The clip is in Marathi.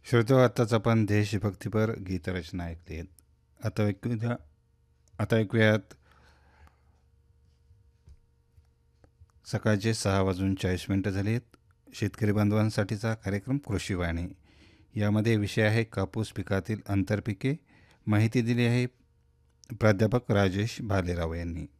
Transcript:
श्रोतो, आत्ताच आपण देशभक्तीपर गीतरचना ऐकली आहेत. आता ऐकूयात सकाळचे 6:40 झाले आहेत. शेतकरी बांधवांसाठीचा कार्यक्रम कृषीवाणी. यामध्ये विषय आहे कापूस पिकातील आंतरपिके. माहिती दिली आहे प्राध्यापक राजेश भालेराव यांनी.